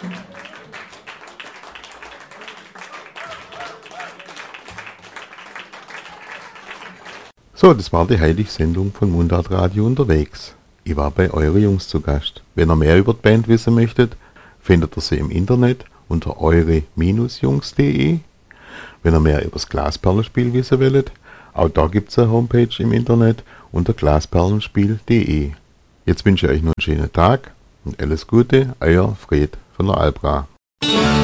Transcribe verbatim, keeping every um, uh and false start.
So, das war die heutige Sendung von Mundart Radio unterwegs. Ich war bei Eure Jungs zu Gast. Wenn ihr mehr über die Band wissen möchtet, findet ihr sie im Internet unter eure Bindestrich jungs punkt de. Wenn ihr mehr über das Glasperlenspiel wissen wollt, auch da gibt es eine Homepage im Internet unter glasperlenspiel punkt de. Jetzt wünsche ich euch noch einen schönen Tag und alles Gute, euer Fred von der Albra.